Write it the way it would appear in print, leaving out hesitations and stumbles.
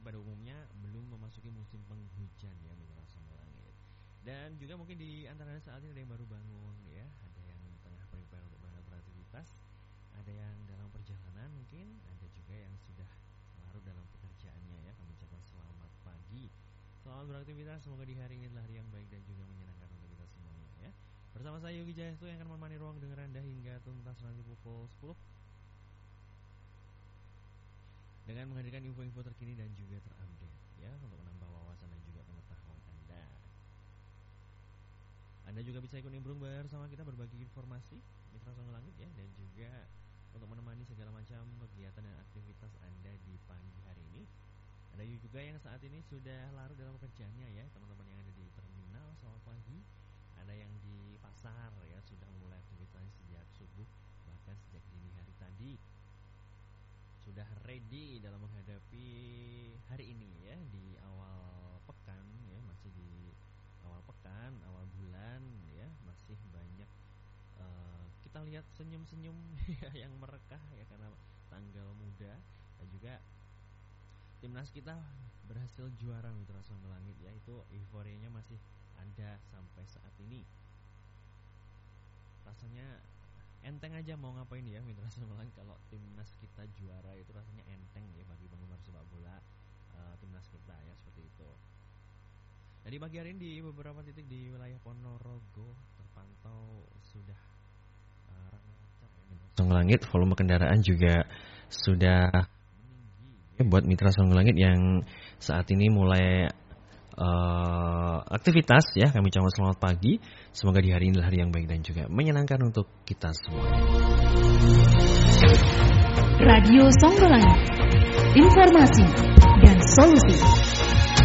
pada umumnya belum memasuki musim penghujan ya Mitra Songgolangit. Dan juga mungkin di antara saat ini ada yang baru bangun ya, ada yang tengah prepare untuk beraktivitas, ada yang dalam perjalanan mungkin, ada juga yang sudah larut dalam pekerjaannya ya. Kami ucapkan selamat pagi, selamat beraktivitas, semoga di hari ini adalah hari yang baik dan juga menyenangkan untuk kita semuanya ya. Bersama saya Yogi Jayastu yang akan menemani ruang dengar Anda hingga tuntas nanti pukul 10 dengan menghadirkan info-info terkini dan juga terupdate ya, untuk menambah wawasan dan juga pengetahuan Anda. Anda juga bisa ikut nimbrung bersama kita berbagi informasi Mitra Songgolangit ya, dan juga untuk menemani segala macam kegiatan dan aktivitas Anda di pagi hari ini. Ada juga yang saat ini sudah larut dalam pekerjaannya ya, teman-teman yang ada di terminal, selamat pagi. Ada yang di pasar ya, sudah mulai aktivitas sejak subuh, bahkan sejak dini hari tadi sudah ready dalam menghadapi hari ini ya, di awal pekan ya, masih di awal pekan, awal bulan ya, masih banyak kita lihat senyum-senyum yang merekah ya, karena tanggal muda. Dan juga timnas kita berhasil juara Mitra Songgolangit ya, itu euforianya masih ada sampai saat ini. Rasanya enteng aja mau ngapain ya Mitra Songgolangit, kalau timnas kita juara itu rasanya enteng ya bagi penggemar sepak bola timnas kita ya, seperti itu. Nah, di pagi hari ini di beberapa titik di wilayah Ponorogo terpantau sudah ramai lancar ya Mitra Songgolangit, volume kendaraan juga sudah meninggi ya, buat Mitra Songgolangit yang saat ini mulai aktivitas ya. Kami ucapkan selamat pagi, semoga di hari ini adalah hari yang baik dan juga menyenangkan untuk kita semua. Radio Songgolangit, informasi dan solusi.